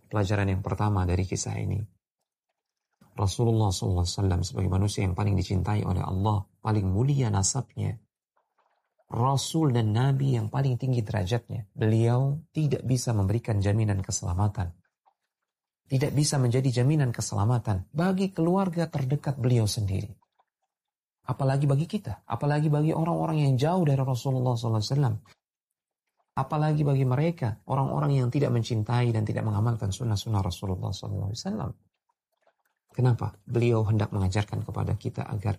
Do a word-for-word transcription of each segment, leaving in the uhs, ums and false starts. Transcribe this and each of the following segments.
Pelajaran yang pertama dari kisah ini, Rasulullah shallallahu alaihi wasallam sebagai manusia yang paling dicintai oleh Allah, paling mulia nasabnya, Rasul dan Nabi yang paling tinggi derajatnya, beliau tidak bisa memberikan jaminan keselamatan. Tidak bisa menjadi jaminan keselamatan bagi keluarga terdekat beliau sendiri. Apalagi bagi kita, apalagi bagi orang-orang yang jauh dari Rasulullah shallallahu alaihi wasallam. Apalagi bagi mereka, orang-orang yang tidak mencintai dan tidak mengamalkan sunnah-sunnah Rasulullah shallallahu alaihi wasallam. Kenapa? Beliau hendak mengajarkan kepada kita agar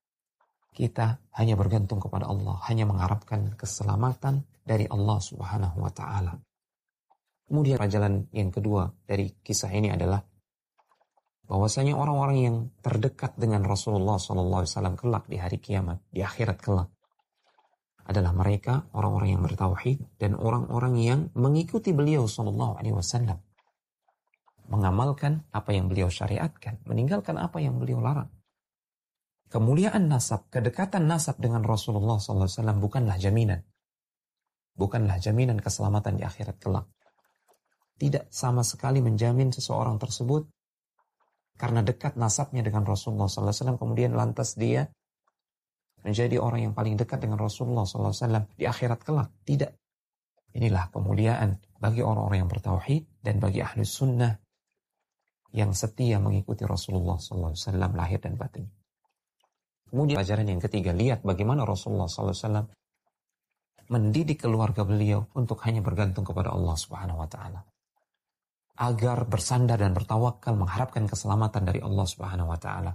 kita hanya bergantung kepada Allah, hanya mengharapkan keselamatan dari Allah Subhanahu wa Ta'ala. Kemudian pelajaran yang kedua dari kisah ini adalah bahwasanya orang-orang yang terdekat dengan Rasulullah shallallahu alaihi wasallam kelak di hari kiamat, di akhirat kelak, adalah mereka orang-orang yang bertauhid dan orang-orang yang mengikuti beliau shallallahu alaihi wasallam. Mengamalkan apa yang beliau syariatkan, meninggalkan apa yang beliau larang. Kemuliaan nasab, kedekatan nasab dengan Rasulullah shallallahu alaihi wasallam bukanlah jaminan. Bukanlah jaminan keselamatan di akhirat kelak. Tidak sama sekali menjamin seseorang tersebut karena dekat nasabnya dengan Rasulullah shallallahu alaihi wasallam, kemudian lantas dia menjadi orang yang paling dekat dengan Rasulullah shallallahu alaihi wasallam di akhirat kelak. Tidak. Inilah kemuliaan bagi orang-orang yang bertauhid dan bagi ahli sunnah yang setia mengikuti Rasulullah shallallahu alaihi wasallam lahir dan batin. Kemudian pelajaran yang ketiga, lihat bagaimana Rasulullah shallallahu alaihi wasallam mendidik keluarga beliau untuk hanya bergantung kepada Allah Subhanahu wa Ta'ala, agar bersandar dan bertawakal mengharapkan keselamatan dari Allah Subhanahu wa Ta'ala,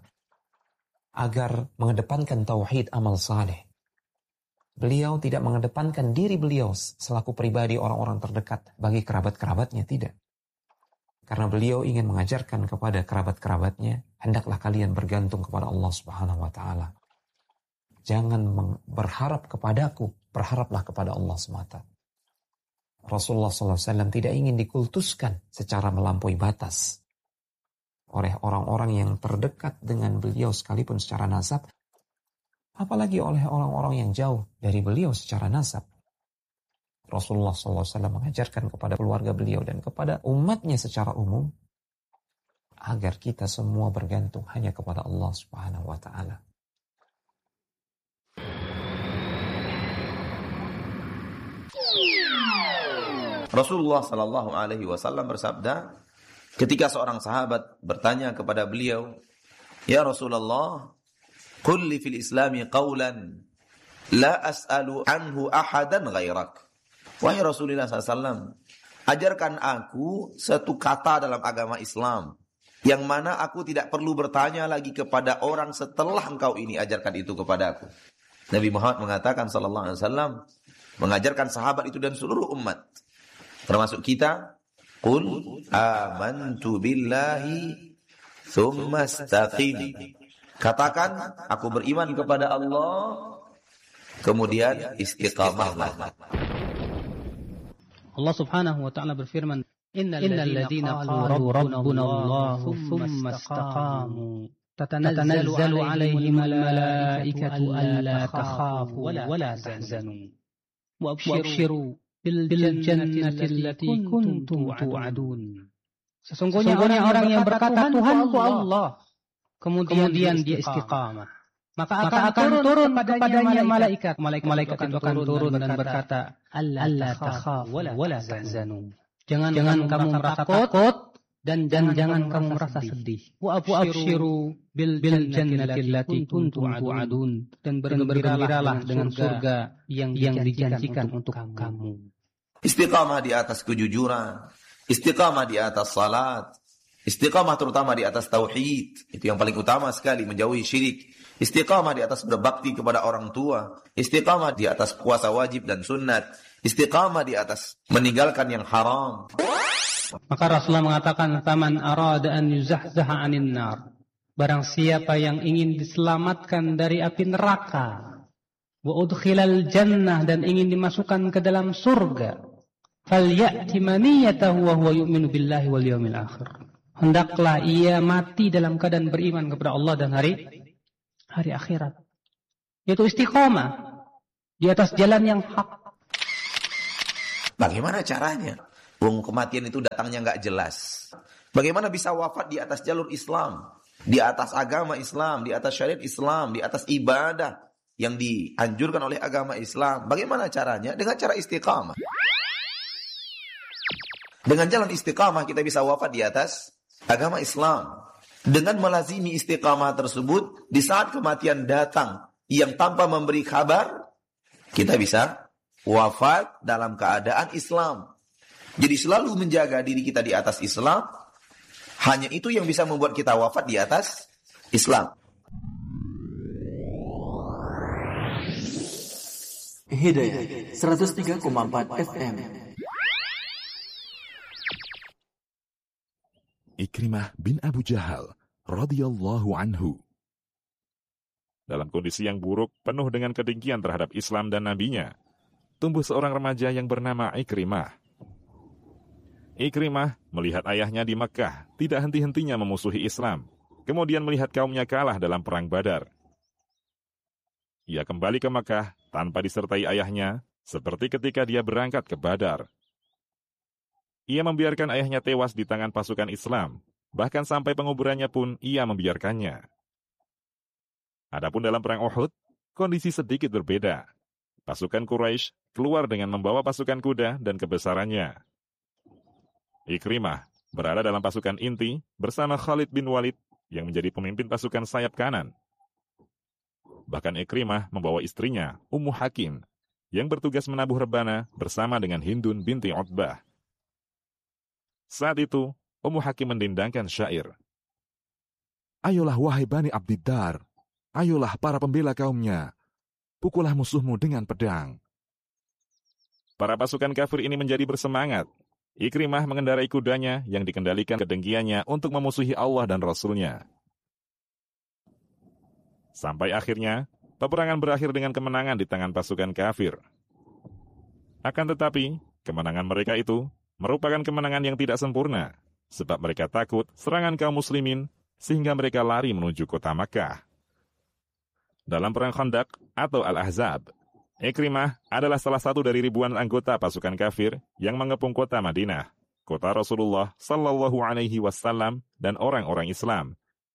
agar mengedepankan tauhid amal saleh. Beliau tidak mengedepankan diri beliau selaku pribadi orang-orang terdekat bagi kerabat-kerabatnya, tidak. Karena beliau ingin mengajarkan kepada kerabat-kerabatnya, hendaklah kalian bergantung kepada Allah Subhanahu wa Ta'ala. Jangan berharap kepadaku, berharaplah kepada Allah semata. Rasulullah shallallahu alaihi wasallam tidak ingin dikultuskan secara melampaui batas oleh orang-orang yang terdekat dengan beliau sekalipun secara nasab, apalagi oleh orang-orang yang jauh dari beliau secara nasab. Rasulullah shallallahu alaihi wasallam mengajarkan kepada keluarga beliau dan kepada umatnya secara umum agar kita semua bergantung hanya kepada Allah Subhanahu wa Ta'ala. Rasulullah sallallahu alaihi wasallam bersabda ketika seorang sahabat bertanya kepada beliau, "Ya Rasulullah, qul li fil islami qawlan la as'alu anhu ahadan ghairak." Wahai Rasulullah sallallahu alaihi wasallam, ajarkan aku satu kata dalam agama Islam yang mana aku tidak perlu bertanya lagi kepada orang setelah engkau ini ajarkan itu kepada aku. Nabi Muhammad mengatakan sallallahu alaihi wasallam mengajarkan sahabat itu dan seluruh umat, termasuk kita, qul amantu billahi tsumma istaqim. Katakan aku beriman kepada Allah, kemudian istiqamahlah. Allah Subhanahu wa Ta'ala berfirman, innal ladzina qalu rabbuna Allah tsumma istaqamu tatanazzalu 'alaihimul malaikatu alla takhafu wa la tahzanu wa abshiru bil jannati allati kuntum tu'adun. Sesungguhnya orang yang berkata Tuhanku Allah, kemudian dia istiqamah, maka akan, akan turun kepadanya malaikat. Malaikat itu akan turun dan berkata, Allah takhafu wa la tahzanu. Jangan, jangan kamu merasa takut dan, dan jangan kamu merasa sedih. Wa abshiru bil jannati allati kuntum tu'adun, dan bergembiralah dengan surga yang yang dijanjikan untuk kamu. Istiqamah di atas kejujuran, istiqamah di atas salat, istiqamah terutama di atas tauhid, itu yang paling utama sekali, menjauhi syirik. Istiqamah di atas berbakti kepada orang tua, istiqamah di atas puasa wajib dan sunat, istiqamah di atas meninggalkan yang haram. Maka Rasulullah mengatakan, "Faman arada an yuzahzaha 'anil nar." Barang siapa yang ingin diselamatkan dari api neraka, wa udkhilal jannah, dan ingin dimasukkan ke dalam surga, falyati maniyatahu wa huwa yu'minu billahi wal yawmil akhir. Hendaklah ia mati dalam keadaan beriman kepada Allah dan hari hari akhirat. Yaitu istiqamah di atas jalan yang hak. Bagaimana caranya? Wong kematian itu datangnya nggak jelas. Bagaimana bisa wafat di atas jalur Islam, di atas agama Islam, di atas syariat Islam, di atas ibadah yang dianjurkan oleh agama Islam? Bagaimana caranya? Dengan cara istiqamah. Dengan jalan istiqamah kita bisa wafat di atas agama Islam. Dengan melazimi istiqamah tersebut, di saat kematian datang yang tanpa memberi kabar, kita bisa wafat dalam keadaan Islam. Jadi selalu menjaga diri kita di atas Islam, hanya itu yang bisa membuat kita wafat di atas Islam. Hidayah seratus tiga koma empat F M. Ikrimah bin Abu Jahal radhiyallahu anhu. Dalam kondisi yang buruk, penuh dengan kedengkian terhadap Islam dan nabinya, tumbuh seorang remaja yang bernama Ikrimah. Ikrimah melihat ayahnya di Mekah tidak henti-hentinya memusuhi Islam, kemudian melihat kaumnya kalah dalam perang Badar. Ia kembali ke Mekah tanpa disertai ayahnya, seperti ketika dia berangkat ke Badar. Ia membiarkan ayahnya tewas di tangan pasukan Islam, bahkan sampai penguburannya pun ia membiarkannya. Adapun dalam perang Uhud, kondisi sedikit berbeda. Pasukan Quraisy keluar dengan membawa pasukan kuda dan kebesarannya. Ikrimah berada dalam pasukan inti bersama Khalid bin Walid yang menjadi pemimpin pasukan sayap kanan. Bahkan Ikrimah membawa istrinya, Ummu Hakim, yang bertugas menabuh rebana bersama dengan Hindun binti Utbah. Saat itu, Ummu Hakim mendendangkan syair. Ayolah wahai Bani Abdiddar, ayolah para pembela kaumnya, pukullah musuhmu dengan pedang. Para pasukan kafir ini menjadi bersemangat. Ikrimah mengendarai kudanya yang dikendalikan kedengkiannya untuk memusuhi Allah dan Rasul-Nya. Sampai akhirnya, peperangan berakhir dengan kemenangan di tangan pasukan kafir. Akan tetapi, kemenangan mereka itu merupakan kemenangan yang tidak sempurna, sebab mereka takut serangan kaum muslimin, sehingga mereka lari menuju kota Makkah. Dalam perang Khandaq atau Al-Ahzab, Ikrimah adalah salah satu dari ribuan anggota pasukan kafir yang mengepung kota Madinah, kota Rasulullah Sallallahu Alaihi Wasallam dan orang-orang Islam.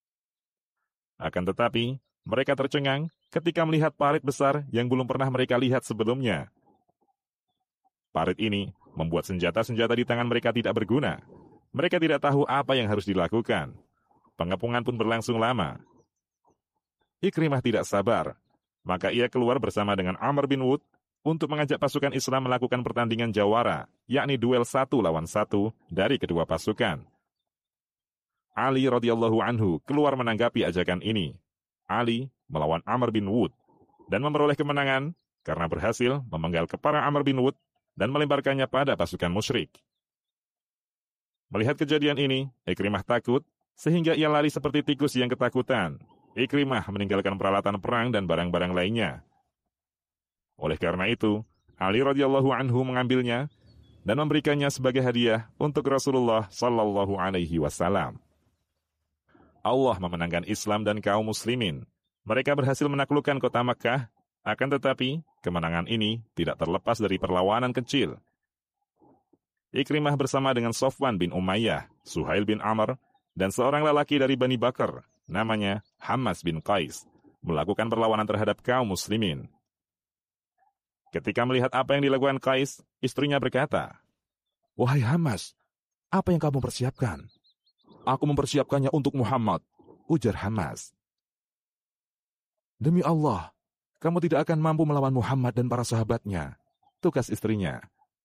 Akan tetapi, mereka tercengang ketika melihat parit besar yang belum pernah mereka lihat sebelumnya. Parit ini membuat senjata-senjata di tangan mereka tidak berguna. Mereka tidak tahu apa yang harus dilakukan. Pengepungan pun berlangsung lama. Ikrimah tidak sabar. Maka ia keluar bersama dengan Amr bin Wud untuk mengajak pasukan Islam melakukan pertandingan jawara, yakni duel satu lawan satu dari kedua pasukan. Ali radhiyallahu anhu keluar menanggapi ajakan ini. Ali melawan Amr bin Wud dan memperoleh kemenangan karena berhasil memenggal kepala Amr bin Wud dan melemparkannya pada pasukan musyrik. Melihat kejadian ini, Ikrimah takut sehingga ia lari seperti tikus yang ketakutan. Ikrimah meninggalkan peralatan perang dan barang-barang lainnya. Oleh karena itu, Ali radhiyallahu anhu mengambilnya dan memberikannya sebagai hadiah untuk Rasulullah sallallahu alaihi wasallam. Allah memenangkan Islam dan kaum muslimin. Mereka berhasil menaklukkan kota Makkah, akan tetapi kemenangan ini tidak terlepas dari perlawanan kecil. Ikrimah bersama dengan Sofwan bin Umayyah, Suhail bin Amr, dan seorang lelaki dari Bani Bakar, namanya Hammas bin Qais, melakukan perlawanan terhadap kaum muslimin. Ketika melihat apa yang dilakukan Qais, istrinya berkata, "Wahai Hammas, apa yang kamu persiapkan?" "Aku mempersiapkannya untuk Muhammad," ujar Hammas. "Demi Allah, kamu tidak akan mampu melawan Muhammad dan para sahabatnya," tukas istrinya.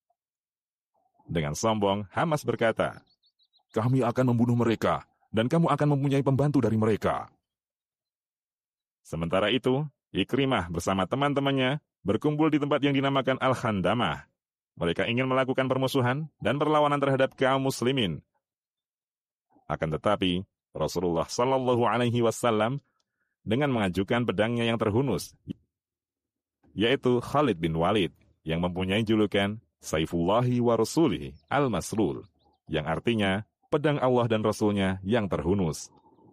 Dengan sombong, Hammas berkata, "Kami akan membunuh mereka, dan kamu akan mempunyai pembantu dari mereka." Sementara itu, Ikrimah bersama teman-temannya berkumpul di tempat yang dinamakan Al-Khandamah. Mereka ingin melakukan permusuhan dan perlawanan terhadap kaum muslimin. Akan tetapi, Rasulullah Sallallahu Alaihi Wasallam dengan mengajukan pedangnya yang terhunus, yaitu Khalid bin Walid, yang mempunyai julukan Saifullahi wa Rasulihi Al-Maslul, yang artinya pedang Allah dan Rasulnya yang terhunus.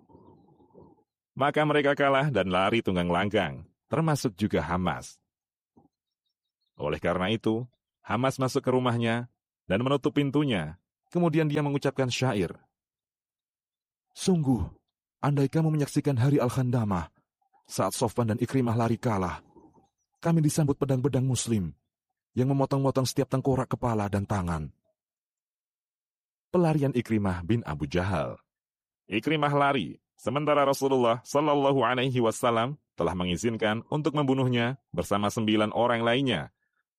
Maka mereka kalah dan lari tunggang langgang, termasuk juga Hammas. Oleh karena itu, Hammas masuk ke rumahnya, dan menutup pintunya. Kemudian dia mengucapkan syair. Sungguh, andai kamu menyaksikan hari Al-Khandamah, saat Sofwan dan Ikrimah lari kalah, kami disambut pedang-pedang muslim yang memotong-motong setiap tengkorak kepala dan tangan. Pelarian Ikrimah bin Abu Jahal. Ikrimah lari, sementara Rasulullah Shallallahu Alaihi Wasallam telah mengizinkan untuk membunuhnya bersama sembilan orang lainnya.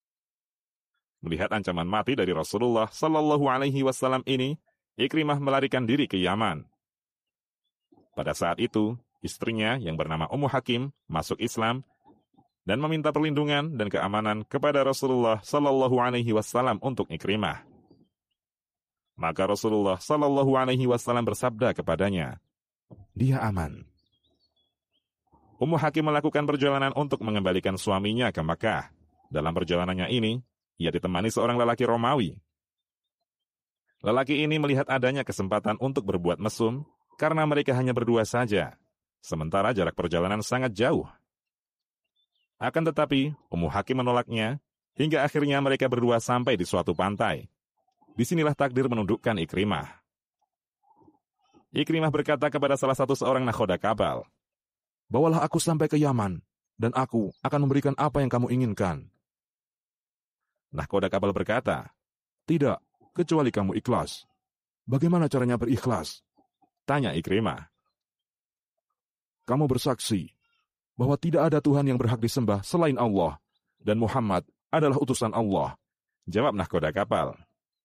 Melihat ancaman mati dari Rasulullah Shallallahu Alaihi Wasallam ini, Ikrimah melarikan diri ke Yaman. Pada saat itu, istrinya yang bernama Ummu Hakim masuk Islam dan meminta perlindungan dan keamanan kepada Rasulullah Shallallahu Alaihi Wasallam untuk Ikrimah. Maka Rasulullah Shallallahu Alaihi Wasallam bersabda kepadanya, dia aman. Ummu Hakim melakukan perjalanan untuk mengembalikan suaminya ke Makkah. Dalam perjalanannya ini, ia ditemani seorang lelaki Romawi. Lelaki ini melihat adanya kesempatan untuk berbuat mesum karena mereka hanya berdua saja, sementara jarak perjalanan sangat jauh. Akan tetapi, Ummu Hakim menolaknya hingga akhirnya mereka berdua sampai di suatu pantai. Disinilah takdir menundukkan Ikrimah. Ikrimah berkata kepada salah satu seorang nakhoda kapal, bawalah aku sampai ke Yaman, dan aku akan memberikan apa yang kamu inginkan. Nakhoda kapal berkata, tidak, kecuali kamu ikhlas. Bagaimana caranya berikhlas? Tanya Ikrimah. Kamu bersaksi bahwa tidak ada Tuhan yang berhak disembah selain Allah, dan Muhammad adalah utusan Allah. Jawab nakhoda kapal.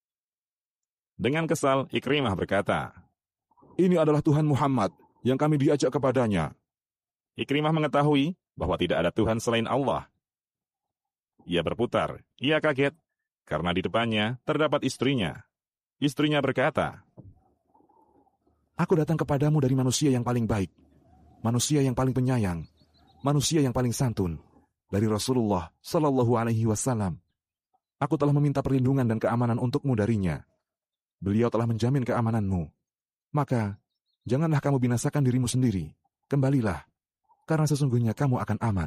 Dengan kesal, Ikrimah berkata, ini adalah Tuhan Muhammad yang kami diajak kepadanya. Ikrimah mengetahui bahwa tidak ada Tuhan selain Allah. Ia berputar, ia kaget, karena di depannya terdapat istrinya. Istrinya berkata, aku datang kepadamu dari manusia yang paling baik, manusia yang paling penyayang, manusia yang paling santun, dari Rasulullah Shallallahu Alaihi Wasallam. Aku telah meminta perlindungan dan keamanan untukmu darinya. Beliau telah menjamin keamananmu. Maka, janganlah kamu binasakan dirimu sendiri. Kembalilah, karena sesungguhnya kamu akan aman.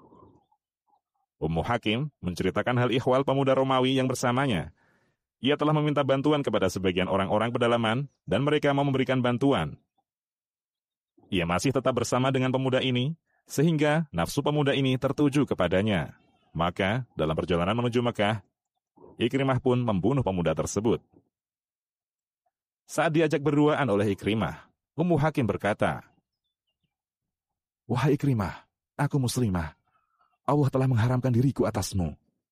Ummu Hakim menceritakan hal ihwal pemuda Romawi yang bersamanya. Ia telah meminta bantuan kepada sebagian orang-orang pedalaman, dan mereka mau memberikan bantuan. Ia masih tetap bersama dengan pemuda ini, sehingga nafsu pemuda ini tertuju kepadanya. Maka, dalam perjalanan menuju Mekah, Ikrimah pun membunuh pemuda tersebut. Saat diajak berduaan oleh Ikrimah, Ummu Hakim berkata, wahai Ikrimah, aku muslimah. Allah telah mengharamkan diriku atasmu.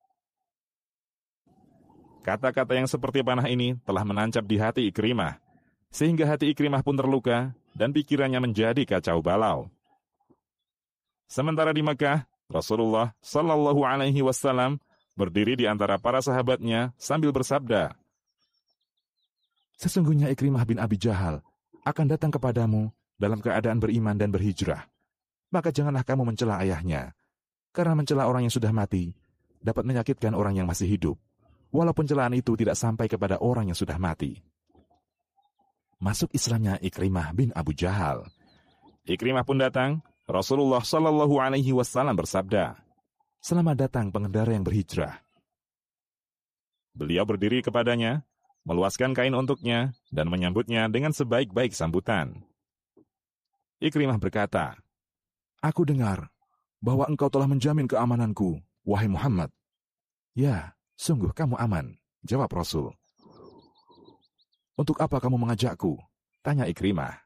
Kata-kata yang seperti panah ini telah menancap di hati Ikrimah, sehingga hati Ikrimah pun terluka dan pikirannya menjadi kacau balau. Sementara di Mekah, Rasulullah Shallallahu Alaihi Wasallam berdiri di antara para sahabatnya sambil bersabda, sesungguhnya Ikrimah bin Abi Jahal akan datang kepadamu dalam keadaan beriman dan berhijrah. Maka janganlah kamu mencela ayahnya, karena mencela orang yang sudah mati dapat menyakitkan orang yang masih hidup, walaupun celaan itu tidak sampai kepada orang yang sudah mati. Masuk Islamnya Ikrimah bin Abu Jahal. Ikrimah pun datang. Rasulullah Shallallahu Alaihi Wasallam bersabda, selamat datang pengendara yang berhijrah. Beliau berdiri kepadanya, meluaskan kain untuknya, dan menyambutnya dengan sebaik-baik sambutan. Ikrimah berkata, aku dengar bahwa engkau telah menjamin keamananku, wahai Muhammad. Ya, sungguh kamu aman, jawab Rasul. Untuk apa kamu mengajakku? Tanya Ikrimah.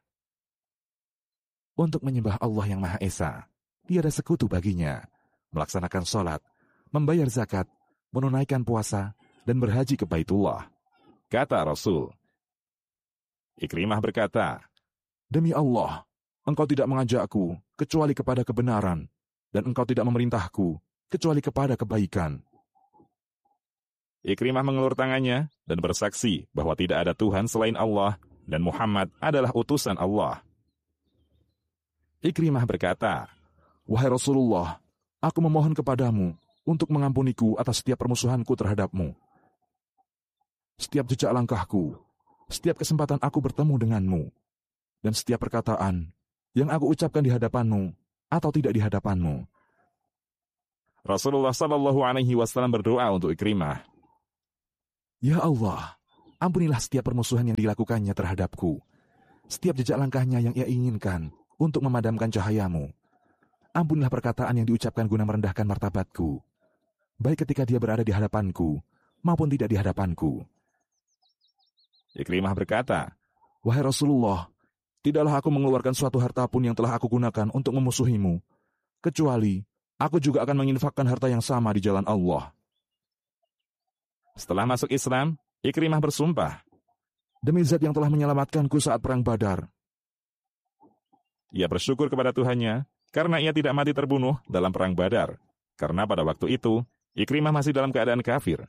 Untuk menyembah Allah yang Maha Esa, tiada sekutu baginya, melaksanakan sholat, membayar zakat, menunaikan puasa, dan berhaji ke Baitullah. Kata Rasul. Ikrimah berkata, demi Allah, engkau tidak mengajakku kecuali kepada kebenaran, dan engkau tidak memerintahku kecuali kepada kebaikan. Ikrimah mengelur tangannya dan bersaksi bahwa tidak ada Tuhan selain Allah, dan Muhammad adalah utusan Allah. Ikrimah berkata, wahai Rasulullah, aku memohon kepadamu untuk mengampuniku atas setiap permusuhanku terhadapmu. Setiap jejak langkahku, setiap kesempatan aku bertemu denganmu, dan setiap perkataan yang aku ucapkan di hadapanmu atau tidak di hadapanmu. Rasulullah Shallallahu Alaihi Wasallam berdoa untuk Ikrimah. Ya Allah, ampunilah setiap permusuhan yang dilakukannya terhadapku, setiap jejak langkahnya yang ia inginkan untuk memadamkan cahayamu. Ampunilah perkataan yang diucapkan guna merendahkan martabatku, baik ketika dia berada di hadapanku, maupun tidak di hadapanku. Ikrimah berkata, Wahai Rasulullah, tidaklah aku mengeluarkan suatu harta pun yang telah aku gunakan untuk memusuhimu, kecuali aku juga akan menginfakkan harta yang sama di jalan Allah. Setelah masuk Islam, Ikrimah bersumpah, Demi zat yang telah menyelamatkanku saat perang Badar. Ia bersyukur kepada Tuhannya karena ia tidak mati terbunuh dalam perang Badar, karena pada waktu itu Ikrimah masih dalam keadaan kafir.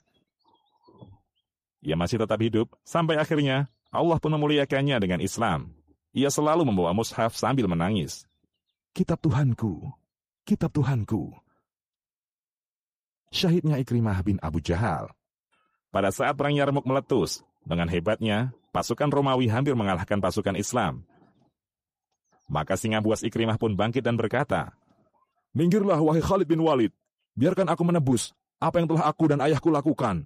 Ia masih tetap hidup sampai akhirnya Allah pun memuliakannya dengan Islam. Ia selalu membawa mushaf sambil menangis. Kitab Tuhanku, kitab Tuhanku. Syahidnya Ikrimah bin Abu Jahal. Pada saat perang Yarmuk meletus, dengan hebatnya pasukan Romawi hampir mengalahkan pasukan Islam. Maka singa buas Ikrimah pun bangkit dan berkata, Minggirlah wahai Khalid bin Walid, biarkan aku menebus apa yang telah aku dan ayahku lakukan.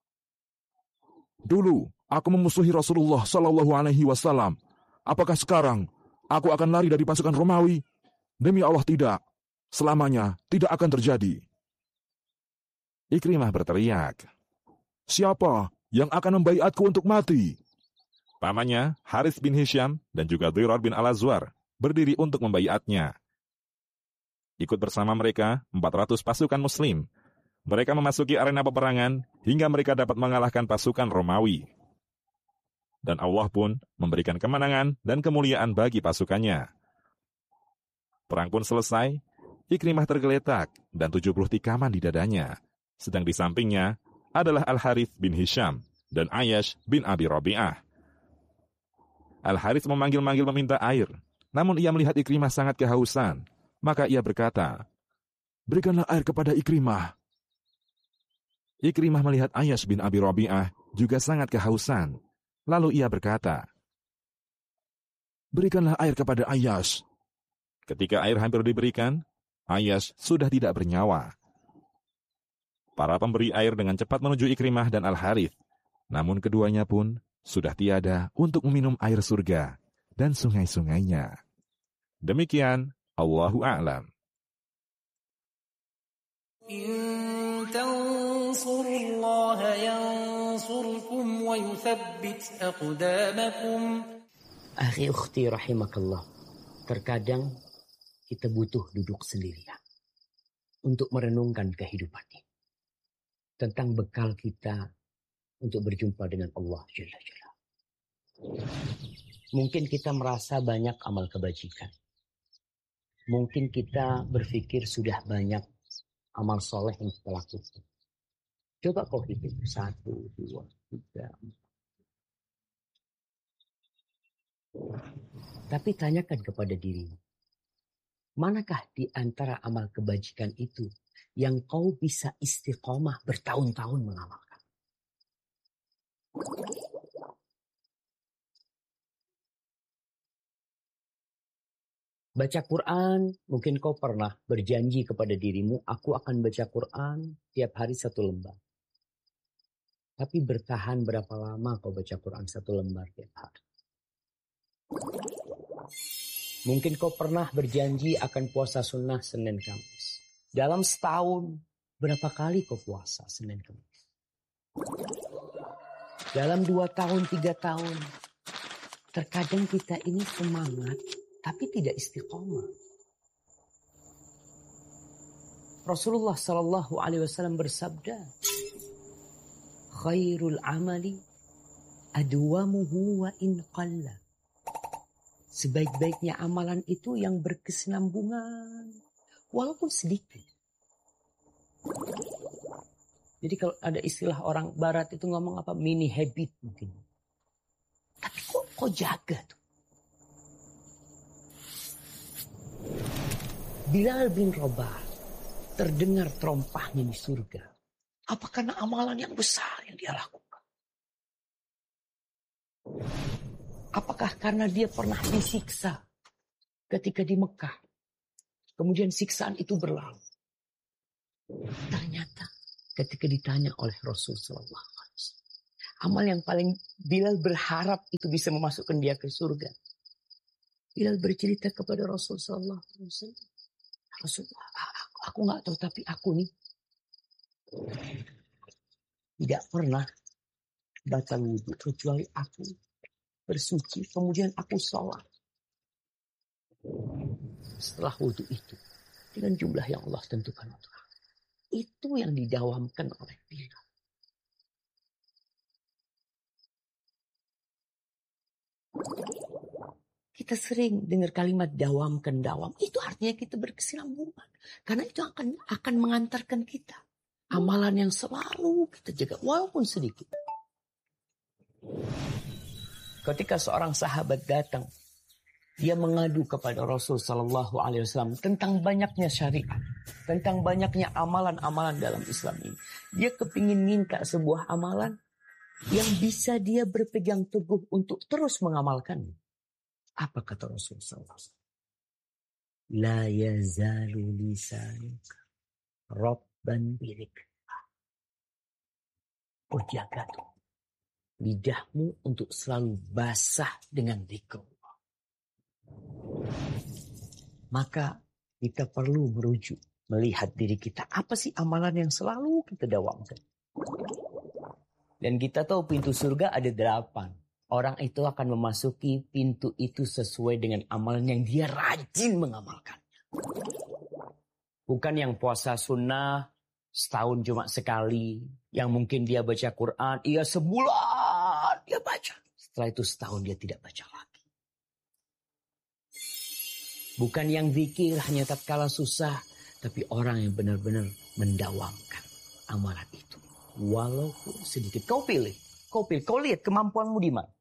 Dulu aku memusuhi Rasulullah Sallallahu Alaihi Wasallam. Apakah sekarang aku akan lari dari pasukan Romawi? Demi Allah tidak. Selamanya tidak akan terjadi. Ikrimah berteriak, Siapa yang akan membaiatku untuk mati? Pamannya Harits bin Hisham dan juga Dhirar bin Al-Azwar berdiri untuk membaiatnya. Ikut bersama mereka empat ratus pasukan Muslim. Mereka memasuki arena peperangan hingga mereka dapat mengalahkan pasukan Romawi. Dan Allah pun memberikan kemenangan dan kemuliaan bagi pasukannya. Perang pun selesai, Ikrimah tergeletak dan tujuh puluh tikaman di dadanya. Sedang di sampingnya adalah Al-Harits bin Hisham dan Ayyash bin Abi Rabi'ah. Al-Harits memanggil-manggil meminta air, namun ia melihat Ikrimah sangat kehausan. Maka ia berkata, Berikanlah air kepada Ikrimah. Ikrimah melihat Ayyash bin Abi Rabi'ah juga sangat kehausan. Lalu ia berkata, Berikanlah air kepada Ayyash. Ketika air hampir diberikan, Ayyash sudah tidak bernyawa. Para pemberi air dengan cepat menuju Ikrimah dan Al-Harits. Namun keduanya pun sudah tiada untuk meminum air surga dan sungai-sungainya. Demikian, Allahu a'lam. In tansurullaha yansurkum wa yuthabbit aqdamakum. Akhi ukhti rahimakallah. Terkadang kita butuh duduk sendirian untuk merenungkan kehidupan ini, tentang bekal kita untuk berjumpa dengan Allah Jalla Jalla. Mungkin kita merasa banyak amal kebajikan. Mungkin kita berpikir sudah banyak amal soleh yang kita lakukan. Coba kau hitung. Satu, dua, tiga, empat. Tapi tanyakan kepada dirimu. Manakah di antara amal kebajikan itu yang kau bisa istiqomah bertahun-tahun mengamalkan? Baca Quran, mungkin kau pernah berjanji kepada dirimu, aku akan baca Quran tiap hari satu lembar. Tapi bertahan berapa lama kau baca Quran satu lembar tiap hari? Mungkin kau pernah berjanji akan puasa sunnah Senin Kamis. Dalam setahun, berapa kali kau puasa Senin Kamis? Dalam dua tahun, tiga tahun. Terkadang kita ini semangat, tapi tidak istiqomah. Rasulullah Sallallahu Alaihi Wasallam bersabda, Khairul amali adwamuhu wa in qalla. Sebaik-baiknya amalan itu yang berkesinambungan, walaupun sedikit. Jadi kalau ada istilah orang barat itu ngomong apa? Mini habit mungkin. Tapi kok, kok jaga tuh? Bilal bin Rabah terdengar terompahnya di surga. Apa karena amalan yang besar yang dia lakukan? Apakah karena dia pernah disiksa ketika di Mekah? Kemudian siksaan itu berlalu. Ternyata ketika ditanya oleh Rasul sallallahu alaihi wasallam, Amal yang paling Bilal berharap itu bisa memasukkan dia ke surga. Bilal bercerita kepada Rasulullah sallallahu alaihi wasallam, Rasulullah, aku, aku nggak tahu, tapi aku nih tidak pernah batal wudhu kecuali aku bersuci, kemudian aku sholat. Setelah wudhu itu, dengan jumlah yang Allah tentukan untuk aku, itu yang didawamkan oleh Bilal. Kita sering dengar kalimat dawamkan dawam. Itu artinya kita berkesinambungan. Karena itu akan akan mengantarkan kita. Amalan yang selalu kita jaga. Walaupun sedikit. Ketika seorang sahabat datang. Dia mengadu kepada Rasul Sallallahu Alaihi Wasallam. Tentang banyaknya syariat. Tentang banyaknya amalan-amalan dalam Islam ini. Dia kepingin minta sebuah amalan. Yang bisa dia berpegang teguh untuk terus mengamalkannya. Apa kata Rasulullah sallallahu alaihi wasallam? La yazalu lisanuka rabban bilik. Oh, jaga tuh lidahmu untuk selalu basah dengan zikrullah. Maka kita perlu merujuk, melihat diri kita. Apa sih amalan yang selalu kita dawamkan? Dan kita tahu pintu surga ada delapan. Orang itu akan memasuki pintu itu sesuai dengan amalan yang dia rajin mengamalkannya. Bukan yang puasa sunnah setahun cuma sekali. Yang mungkin dia baca Quran, iya sebulan dia baca. Setelah itu setahun dia tidak baca lagi. Bukan yang zikir hanya tatkala susah. Tapi orang yang benar-benar mendawamkan amalan itu. Walaupun sedikit. Kau pilih. Kau pilih. Kau lihat kemampuanmu di mana.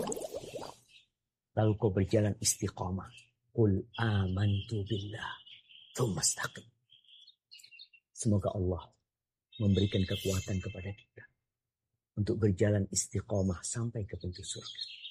Lalu kau berjalan istiqamah. Qul amantu billah. Tsumma istaqim. Semoga Allah memberikan kekuatan kepada kita. Untuk berjalan istiqamah sampai ke pintu surga.